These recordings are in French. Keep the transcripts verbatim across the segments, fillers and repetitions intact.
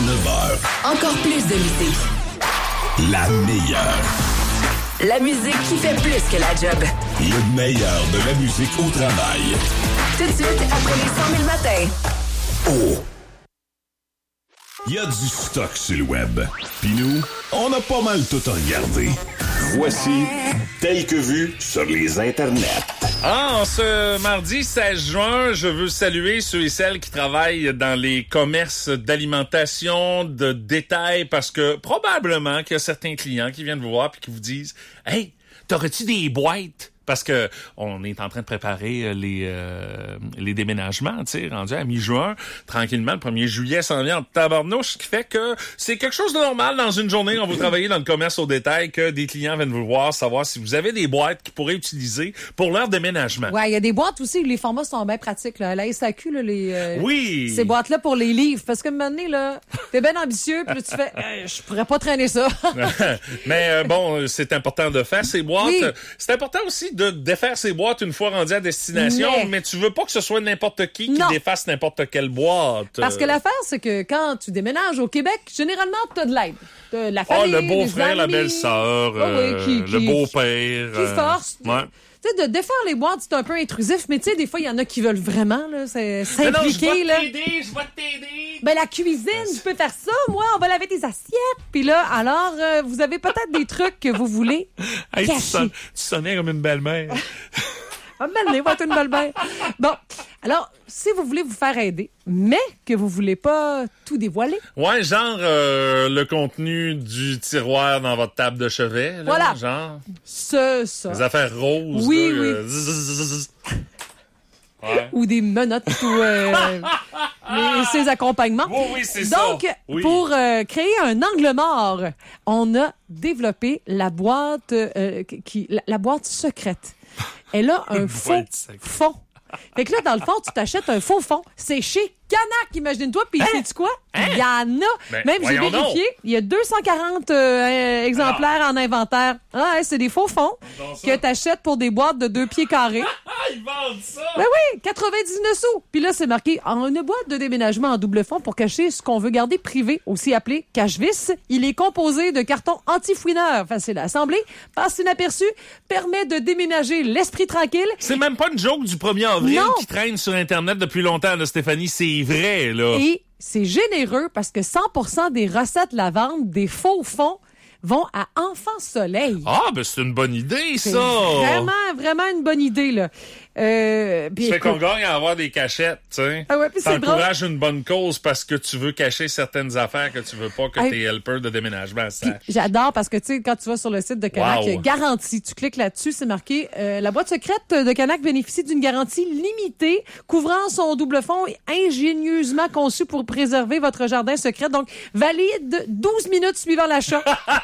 neuf heures. Encore plus de musique. La meilleure. La musique qui fait plus que la job. Le meilleur de la musique au travail. Tout de suite, après les cent mille matins. Oh! Il y a du stock sur le web. Puis nous, on a pas mal tout regardé. Voici Tel que vu sur les internets. Ah, en ce mardi seize juin, je veux saluer ceux et celles qui travaillent dans les commerces d'alimentation, de détail, parce que probablement qu'il y a certains clients qui viennent vous voir puis qui vous disent « Hey, t'aurais-tu des boîtes? » Parce que on est en train de préparer les euh, les déménagements, tu sais, rendu à mi-juin, tranquillement, le premier juillet s'en vient en tabarnouche, ce qui fait que c'est quelque chose de normal dans une journée quand vous travaillez dans le commerce au détail que des clients viennent vous voir, savoir si vous avez des boîtes qu'ils pourraient utiliser pour leur déménagement. Ouais, il y a des boîtes aussi où les formats sont bien pratiques, là. À la S A Q, là, les euh, oui. ces boîtes-là pour les livres, parce que un moment donné, là, t'es bien ambitieux, puis là, tu fais, euh, je pourrais pas traîner ça. Mais euh, bon, c'est important de faire ces boîtes. Oui. C'est important aussi de défaire ces boîtes une fois rendues à destination, mais, mais tu veux pas que ce soit n'importe qui qui non. défasse n'importe quelle boîte. Parce que l'affaire, c'est que quand tu déménages au Québec, généralement, t'as de l'aide. T'as la famille, oh, le beau-frère, la belle-sœur, oh, oui, qui, qui, le beau-père. Qui force. Euh, ouais. Tu sais, de défaire les boîtes, c'est un peu intrusif, mais tu sais, des fois, il y en a qui veulent vraiment, là, c'est s'impliquer, là. Je vais t'aider, je vais t'aider. Ben, la cuisine, je peux faire ça, moi, on va laver des assiettes. Puis là, alors, euh, vous avez peut-être des trucs que vous voulez hey, cacher. Tu, son, tu sonnais comme une belle-mère. Un belle-mère, va être une belle-mère. Bon, alors, si vous voulez vous faire aider, mais que vous voulez pas tout dévoiler. Ouais, genre euh, le contenu du tiroir dans votre table de chevet. Là, voilà. Genre. C'est ça. Les affaires roses. Oui, là, oui. Euh, zzz, zzz. Ouais. Ou des menottes ou euh, les, ses accompagnements. Oh oui, c'est Donc, ça. Oui. pour euh, créer un angle mort, on a développé la boîte euh, qui la, la boîte secrète. Elle a un faux fond. Fait que là, dans le fond, tu t'achètes un faux fond. C'est chez Canac, imagine-toi. Puis, hein? Sais-tu quoi? Il hein? y en a. Ben, même, j'ai vérifié, il y a deux cent quarante euh, exemplaires Alors. en inventaire. Ah, c'est des faux fonds que t'achètes pour des boîtes de deux pieds carrés. Ils vendent ça! Ben oui, quatre-vingt-dix-neuf sous. Puis là, c'est marqué en une boîte de déménagement en double fond pour cacher ce qu'on veut garder privé, aussi appelé cache-vis. Il est composé de carton anti-fouineur, facile à assembler, passe inaperçu, permet de déménager l'esprit tranquille. C'est même pas une joke du premier avril non. qui traîne sur Internet depuis longtemps, là, Stéphanie. C'est vrai, là. Et c'est généreux parce que cent pour cent des recettes la vente des faux fonds vont à Enfant Soleil. Ah, ben c'est une bonne idée, ça! C'est vraiment, vraiment une bonne idée, là. Euh, ça fait qu'on gagne à avoir des cachettes, tu sais. Ah ouais, puis c'est drôle. T'encourages une bonne cause parce que tu veux cacher certaines affaires que tu veux pas que hey. tes helpers de déménagement sachent. J'adore parce que, tu sais, quand tu vas sur le site de Canac, wow. garantie, tu cliques là-dessus, c'est marqué euh, la boîte secrète de Canac bénéficie d'une garantie limitée couvrant son double fond ingénieusement conçu pour préserver votre jardin secret. Donc, valide douze minutes suivant l'achat.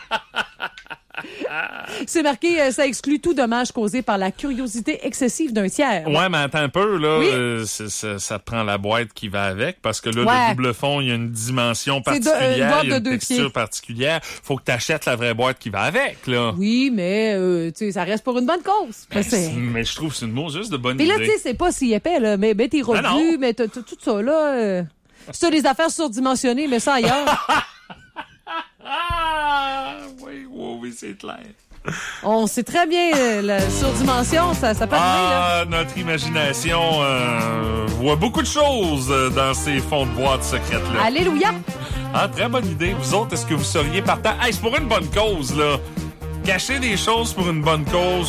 C'est marqué, euh, ça exclut tout dommage causé par la curiosité excessive d'un tiers. Ouais, mais attends un peu, là. Oui. Euh, c'est, ça, ça te prend la boîte qui va avec, parce que là, ouais. le double fond, il y a une dimension particulière, de, euh, il y a une de texture pieds. particulière. Faut que tu achètes la vraie boîte qui va avec, là. Oui, mais euh, tu sais, ça reste pour une bonne cause. Ben, c'est... Mais je trouve que c'est une mot juste de bonne mais idée. Mais là, tu sais, c'est pas si épais, là. Mais, mais tes revenus, mais t- t- tout ça, là. Euh... C'est des affaires surdimensionnées, mais ça ailleurs. Ah! Oui, oui, oui, c'est clair. On sait très bien, euh, la surdimension, ça, ça peut arriver, ah, là. Notre imagination euh, voit beaucoup de choses dans ces fonds de boîte secrètes-là. Alléluia! Ah, très bonne idée. Vous autres, est-ce que vous seriez partant? Hey, c'est pour une bonne cause, là. Cacher des choses pour une bonne cause.